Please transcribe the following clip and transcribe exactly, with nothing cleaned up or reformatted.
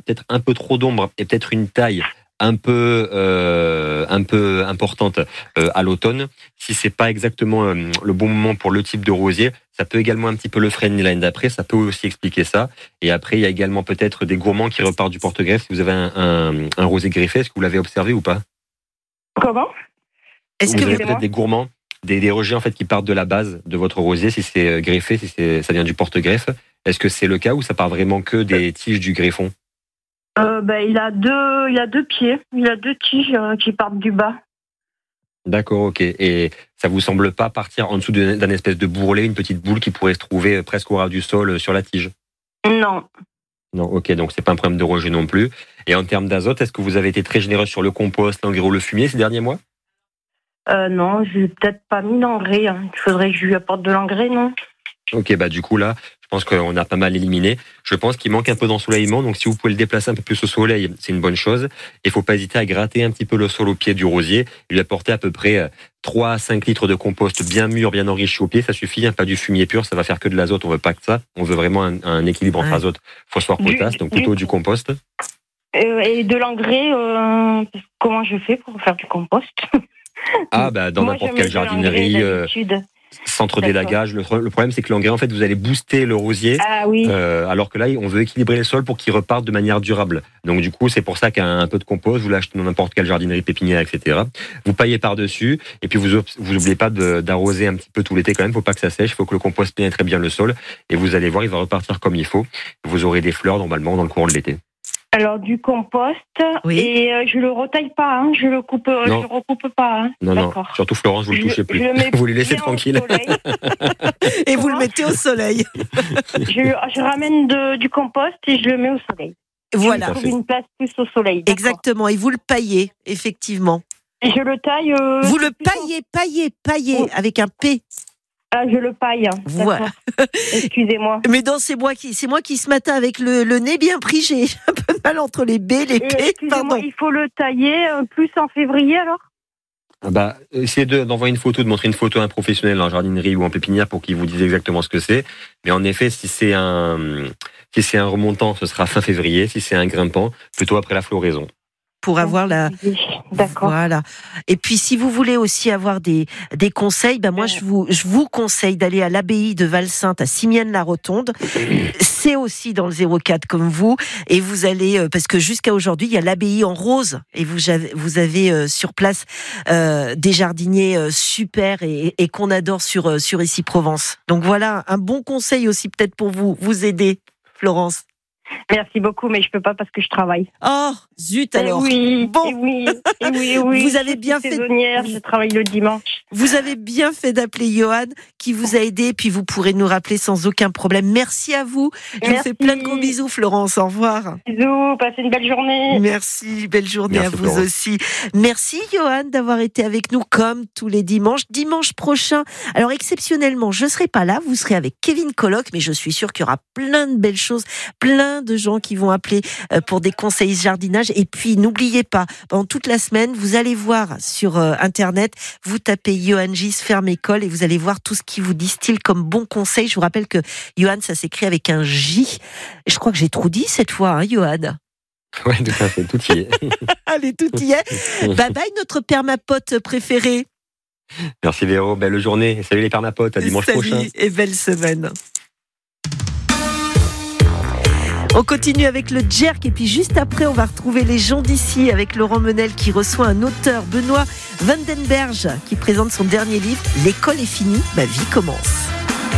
peut-être un peu trop d'ombre et peut-être une taille un peu euh, un peu importante euh, à l'automne, si c'est pas exactement euh, le bon moment pour le type de rosier, ça peut également un petit peu le freiner l'année d'après, ça peut aussi expliquer ça. Et après, il y a également peut-être des gourmands qui repartent du porte-greffe. Si vous avez un, un, un rosier greffé, est-ce que vous l'avez observé ou pas? Comment? Est-ce vous que avez peut-être moi des gourmands, des, des rejets en fait qui partent de la base de votre rosier, si c'est greffé, si c'est, ça vient du porte-greffe. Est-ce que c'est le cas ou ça part vraiment que des tiges du greffon? Euh, ben, il a deux, il a deux pieds, il a deux tiges euh, qui partent du bas. D'accord, ok. Et ça vous semble pas partir en dessous d'un espèce de bourrelet, une petite boule qui pourrait se trouver presque au ras du sol sur la tige? Non. Non, ok, donc c'est pas un problème de rejet non plus. Et en termes d'azote, est-ce que vous avez été très généreux sur le compost, l'engrais ou le fumier ces derniers mois? euh, Non, je n'ai peut-être pas mis d'engrais. Hein. Il faudrait que je lui apporte de l'engrais, non? Ok, bah du coup là, je pense qu'on a pas mal éliminé. Je pense qu'il manque un peu d'ensoleillement, donc si vous pouvez le déplacer un peu plus au soleil, c'est une bonne chose. Il faut pas hésiter à gratter un petit peu le sol au pied du rosier, et lui apporter à peu près trois à cinq litres de compost bien mûr, bien enrichi au pied, ça suffit, hein, pas du fumier pur, ça va faire que de l'azote, on veut pas que ça. On veut vraiment un, un équilibre entre ouais. azote, phosphore, potasse, donc plutôt du, du compost. Euh, et de l'engrais, euh, comment je fais pour faire du compost? Ah bah dans Moi, n'importe quelle jardinerie. Euh, centre d'élagage. Le, le problème, c'est que l'engrais, en fait, vous allez booster le rosier, ah, oui. euh, alors que là, on veut équilibrer les sols pour qu'ils repartent de manière durable. Donc, du coup, c'est pour ça qu'un peu de compost, vous l'achetez dans n'importe quelle jardinerie pépinière, et cetera. Vous paillez par-dessus, et puis vous vous oubliez pas de, d'arroser un petit peu tout l'été quand même. Faut pas que ça sèche. Il faut que le compost pénètre bien le sol, et vous allez voir, il va repartir comme il faut. Vous aurez des fleurs normalement dans le courant de l'été. Alors du compost, oui. et euh, je le retaille pas, hein, je le coupe, euh, je le recoupe pas. Hein. Non, D'accord. non, surtout Florence, vous le touchez plus. Vous lui laissez tranquille. Et vous le mettez au soleil. je, je ramène de, du compost et je le mets au soleil. Voilà. Je trouve une place plus au soleil. D'accord. Exactement, et vous le paillez, effectivement. Et je le taille. Euh, vous le paillez, paillez, paillez, oui. avec un P. Ah, je le paille. Voilà. Excusez-moi. Mais non, c'est moi qui, c'est moi qui ce matin avec le, le nez bien pris, j'ai un peu mal entre les B, les P. Pardon. Il faut le tailler euh, plus en février alors. Ah bah, essayez de, d'envoyer une photo, de montrer une photo à un professionnel en jardinerie ou en pépinière pour qu'il vous dise exactement ce que c'est. Mais en effet, si c'est un, si c'est un remontant, ce sera fin février. Si c'est un grimpant, plutôt après la floraison. Pour avoir la, D'accord. Voilà. Et puis si vous voulez aussi avoir des des conseils, ben moi je vous je vous conseille d'aller à l'abbaye de Val-Sainte à Simienne-la-Rotonde. C'est aussi dans le zéro quatre comme vous, et vous allez parce que jusqu'à aujourd'hui il y a l'abbaye en rose et vous avez vous avez euh, sur place euh, des jardiniers euh, super et, et qu'on adore sur euh, sur Ici Provence. Donc voilà un bon conseil aussi peut-être pour vous vous aider, Florence. Merci beaucoup, mais je peux pas parce que je travaille. Oh, zut alors. Et oui, bon. et oui, et oui, oui. Vous avez bien fait. Saisonnière, je travaille le dimanche. Vous avez bien fait d'appeler Johan, qui vous a aidé, et puis vous pourrez nous rappeler sans aucun problème. Merci à vous. Je Merci. vous fais plein de gros bisous, Florence. Au revoir. Bisous, passez une belle journée. Merci, belle journée Merci, à vous Florence. aussi. Merci Johan d'avoir été avec nous comme tous les dimanches. Dimanche prochain, alors exceptionnellement, je serai pas là, vous serez avec Kevin Colloque, mais je suis sûre qu'il y aura plein de belles choses, plein de gens qui vont appeler pour des conseils jardinage. Et puis n'oubliez pas, pendant toute la semaine, vous allez voir sur euh, internet, vous tapez Johan Gis ferme école et vous allez voir tout ce qui vous distille comme bon conseil. Je vous rappelle que Johan, ça s'écrit avec un J. Je crois que j'ai trop dit cette fois, hein, Johan. Ouais, tout à fait, tout y est. Allez, tout y est. Bye bye, notre permapote préféré. Merci Véro, belle journée. Salut les permapotes, à dimanche Salut prochain. Et belle semaine. On continue avec le Jerk et puis juste après on va retrouver les gens d'ici avec Laurent Menel qui reçoit un auteur, Benoît Vandenberg, qui présente son dernier livre, L'école est finie, ma vie commence.